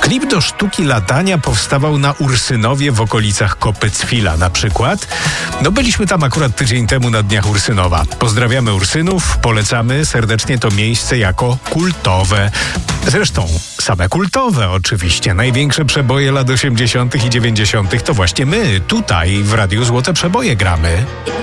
Klip do sztuki latania powstawał na Ursynowie w okolicach Kopycwila na przykład. No byliśmy tam akurat tydzień temu na Dniach Ursynowa. Pozdrawiamy Ursynów, polecamy serdecznie to miejsce jako kultowe. Zresztą same kultowe oczywiście. Największe przeboje lat 80. i 90. to właśnie my tutaj w Radiu Złote Przeboje gramy.